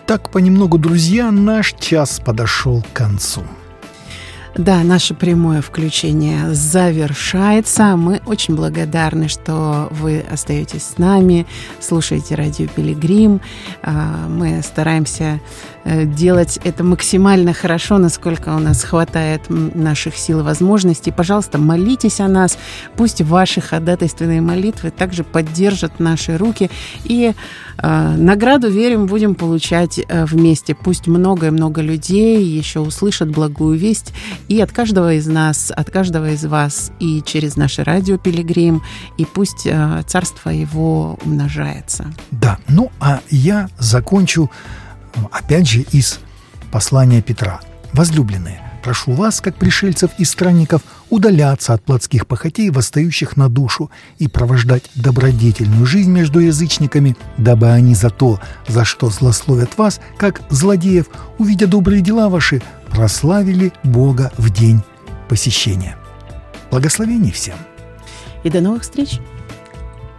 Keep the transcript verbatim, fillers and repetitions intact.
так понемногу, друзья, наш час подошел к концу. Да, наше прямое включение завершается. Мы очень благодарны, что вы остаетесь с нами, слушаете радио «Пилигрим». Мы стараемся делать это максимально хорошо, насколько у нас хватает наших сил и возможностей. Пожалуйста, молитесь о нас. Пусть ваши ходатайственные молитвы также поддержат наши руки. И э, награду, верим, будем получать э, вместе. Пусть много и много людей еще услышат благую весть. И от каждого из нас, от каждого из вас, и через наше радио «Пилигрим», и пусть э, царство его умножается. Да, ну а я закончу опять же из послания Петра. «Возлюбленные, прошу вас, как пришельцев и странников, удаляться от плотских похотей, восстающих на душу, и провождать добродетельную жизнь между язычниками, дабы они за то, за что злословят вас, как злодеев, увидя добрые дела ваши, прославили Бога в день посещения». Благословений всем! И до новых встреч!